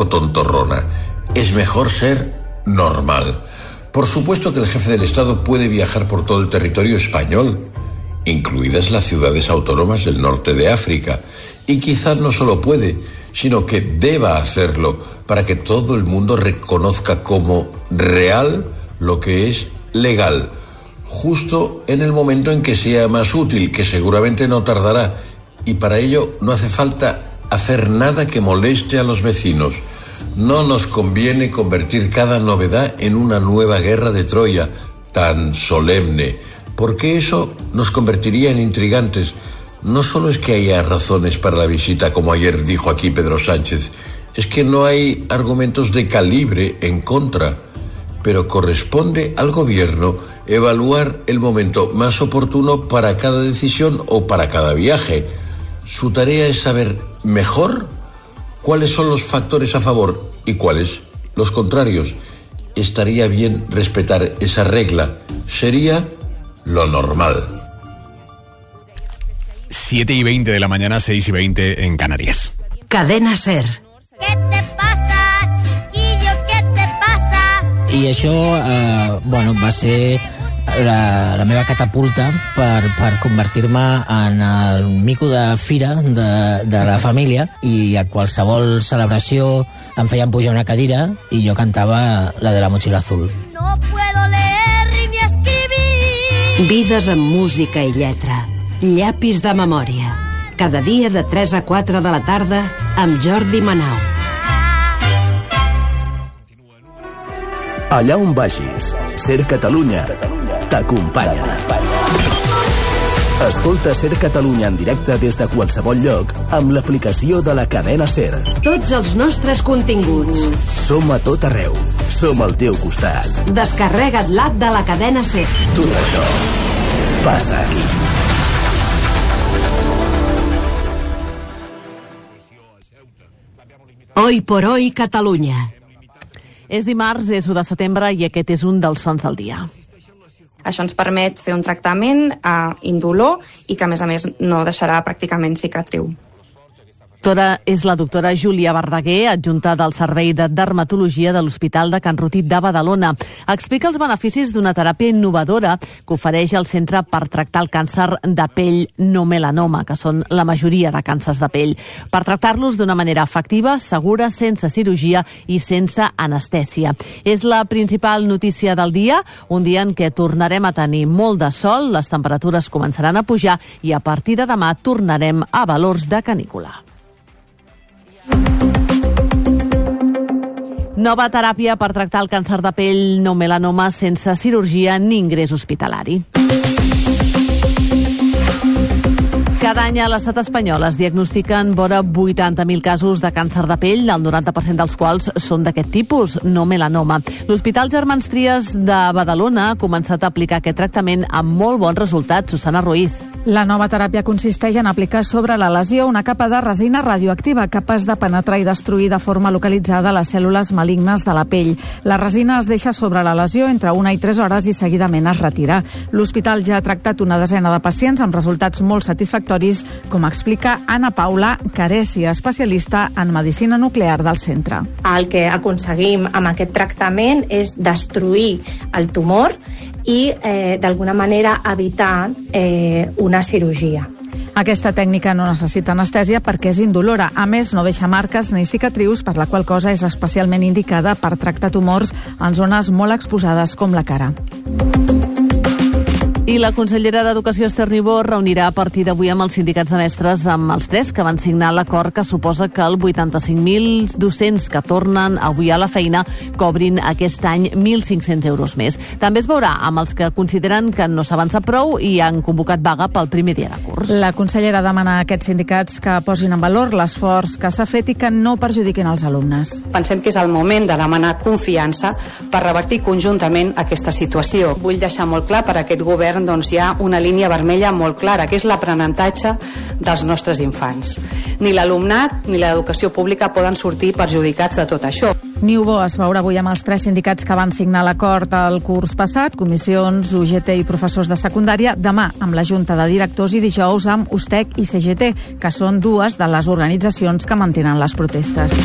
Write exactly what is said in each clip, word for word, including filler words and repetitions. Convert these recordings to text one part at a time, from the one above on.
tontorrona. Es mejor ser normal. Por supuesto que el jefe del Estado puede viajar por todo el territorio español, incluidas las ciudades autónomas del norte de África, y quizás no solo puede, sino que deba hacerlo para que todo el mundo reconozca como real lo que es legal, justo en el momento en que sea más útil, que seguramente no tardará, y para ello no hace falta hacer nada que moleste a los vecinos. No nos conviene convertir cada novedad en una nueva guerra de Troya tan solemne, porque eso nos convertiría en intrigantes. No solo es que haya razones para la visita, como ayer dijo aquí Pedro Sánchez, es que no hay argumentos de calibre en contra, pero corresponde al gobierno evaluar el momento más oportuno para cada decisión o para cada viaje. Su tarea es saber mejor cuáles son los factores a favor y cuáles los contrarios. Estaría bien respetar esa regla. Sería lo normal. siete y veinte de la mañana, seis y veinte en Canarias. Cadena SER. ¿Qué te pasa, chiquillo? ¿Qué te pasa? I això, eh, bueno, va ser la, la meva catapulta per, per convertir-me en el mico de fira de, de la família, i a qualsevol celebració em feien pujar una cadira i jo cantava la de la mochila azul. No puedo leer ni escribir. Vides amb música i lletra. Llapis de memòria. Cada dia de tres a quatre de la tarda amb Jordi Manau. Allà on vagis, SER Catalunya t'acompanya. Escolta SER Catalunya en directe des de qualsevol lloc amb l'aplicació de la cadena SER. Tots els nostres continguts. Som a tot arreu. Som al teu costat. Descarrega't l'app de la cadena SER. Tot això passa aquí. Hoy por hoy, Catalunya. És dimarts, és u de setembre i aquest és un dels sons del dia. Això ens permet fer un tractament eh, indolor i que, a més a més, no deixarà pràcticament cicatriu. Doctora és la doctora Júlia Verdaguer, adjunta del Servei de Dermatologia de l'Hospital de Can Rutí de Badalona. Explica els beneficis d'una teràpia innovadora que ofereix el Centre per tractar el càncer de pell no melanoma, que són la majoria de càncers de pell, per tractar-los d'una manera efectiva, segura, sense cirurgia i sense anestèsia. És la principal notícia del dia, un dia en què tornarem a tenir molt de sol, les temperatures començaran a pujar i a partir de demà tornarem a valors de canícula. Nova teràpia per tractar el càncer de pell no melanoma sense cirurgia ni ingrés hospitalari. Cada any a l'estat espanyol es diagnostiquen vora vuitanta mil casos de càncer de pell, el noranta per cent dels quals són d'aquest tipus, no melanoma. L'Hospital Germans Trias de Badalona ha començat a aplicar aquest tractament amb molt bons resultats. Susana Ruiz. La nova teràpia consisteix en aplicar sobre la lesió una capa de resina radioactiva capaç de penetrar i destruir de forma localitzada les cèl·lules malignes de la pell. La resina es deixa sobre la lesió entre una i tres hores i seguidament es retira. L'hospital ja ha tractat una desena de pacients amb resultats molt satisfactoris, com explica Anna Paula Caresi, especialista en medicina nuclear del centre. El que aconseguim amb aquest tractament és destruir el tumor i, eh, d'alguna manera, evitar eh, una cirurgia. Aquesta tècnica no necessita anestèsia perquè és indolora. A més, no deixa marques ni cicatrius, per la qual cosa és especialment indicada per tractar tumors en zones molt exposades com la cara. I la consellera d'Educació, Esther Niubó, reunirà a partir d'avui amb els sindicats de mestres, amb els tres que van signar l'acord que suposa que el vuitanta-cinc mil docents que tornen avui a la feina cobrin aquest any mil cinc-cents euros més. També es veurà amb els que consideren que no s'avança prou i han convocat vaga pel primer dia de curs. La consellera demana a aquests sindicats que posin en valor l'esforç que s'ha fet i que no perjudiquin els alumnes. Pensem que és el moment de demanar confiança per revertir conjuntament aquesta situació. Vull deixar molt clar per a aquest govern doncs hi ha una línia vermella molt clara, que és l'aprenentatge dels nostres infants. Ni l'alumnat ni l'educació pública poden sortir perjudicats de tot això. Niubó es veurà avui amb els tres sindicats que van signar l'acord el curs passat, comissions, U G T i professors de secundària, demà amb la Junta de Directors i dijous amb U S T E C i C G T, que són dues de les organitzacions que mantenen les protestes.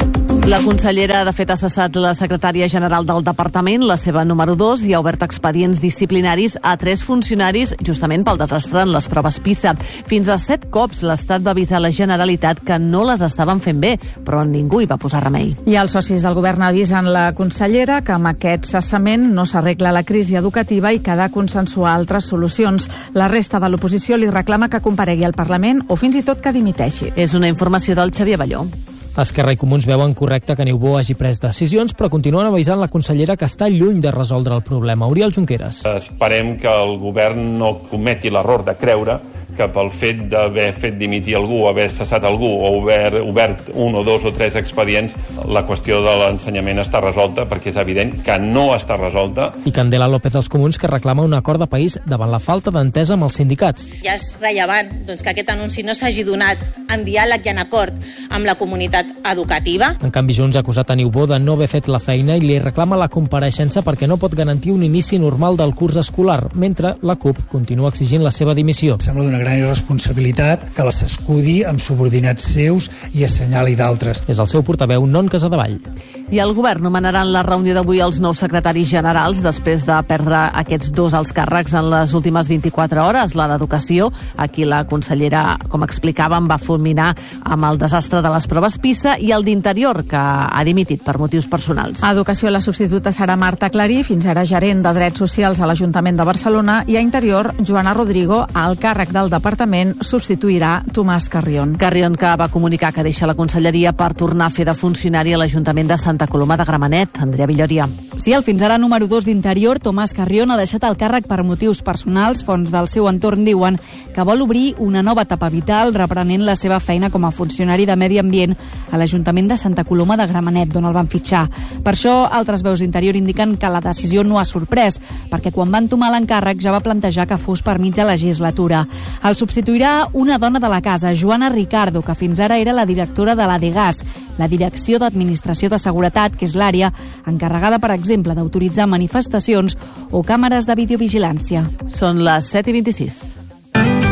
La consellera, de fet, ha cessat la secretària general del departament, la seva número dos, i ha obert expedients disciplinaris a tres funcionaris justament pel desastre en les proves PISA. Fins a set cops l'Estat va avisar la Generalitat que no les estaven fent bé, però ningú hi va posar remei. I els socis del govern avisen la consellera que amb aquest cessament no s'arregla la crisi educativa i que ha de consensuar altres solucions. La resta de l'oposició li reclama que comparegui al Parlament o fins i tot que dimiteixi. És una informació del Xavier Balló. Esquerra i Comuns veuen correcte que Niubó hagi pres decisions, però continuen avisant la consellera que està lluny de resoldre el problema. Oriol Junqueras. Esperem que el govern no cometi l'error de creure que pel fet d'haver fet dimitir algú, haver cessat algú o obert, obert un o dos o tres expedients, la qüestió de l'ensenyament està resolta, perquè és evident que no està resolta. I Candela López dels Comuns, que reclama un acord de país davant la falta d'entesa amb els sindicats. Ja és rellevant doncs, que aquest anunci no s'hagi donat en diàleg i en acord amb la comunitat educativa. En canvi, Junts ha acusat a Niubó de no haver fet la feina i li reclama la compareixença perquè no pot garantir un inici normal del curs escolar, mentre la CUP continua exigint la seva dimissió. Sembla d'una gran irresponsabilitat que la s'escudi amb subordinats seus i assenyali d'altres. És el seu portaveu, Non Casadevall. I el govern nomenarà en la reunió d'avui els nous secretaris generals després de perdre aquests dos alts càrrecs en les últimes vint-i-quatre hores. La d'Educació, aquí la consellera, com explicàvem, va fulminar amb el desastre de les proves PISA, i el d'Interior, que ha dimitit per motius personals. A Educació, la substituta serà Marta Clarí, fins ara gerent de Drets Socials a l'Ajuntament de Barcelona, i a Interior, Joana Rodrigo, al càrrec del departament, substituirà Tomàs Carrion. Carrion, que va comunicar que deixa la conselleria per tornar a fer de funcionari a l'Ajuntament de Santa Coloma de Gramenet. Andrea Villoria. Sí, el fins ara número dos d'Interior, Tomàs Carrion, ha deixat el càrrec per motius personals. Fonts del seu entorn diuen que vol obrir una nova etapa vital, reprenent la seva feina com a funcionari de Medi Ambient a l'Ajuntament de Santa Coloma de Gramenet, d'on el van fitxar. Per això, altres veus d'Interior indiquen que la decisió no ha sorprès, perquè quan van tomar l'encàrrec ja va plantejar que fos per mitja legislatura. El substituirà una dona de la casa, Joana Ricardo, que fins ara era la directora de l'ADEGAS, la Direcció d'Administració de Seguretat, que és l'àrea encarregada, per exemple, d'autoritzar manifestacions o càmeres de videovigilància. Són les set i vint-i-sis.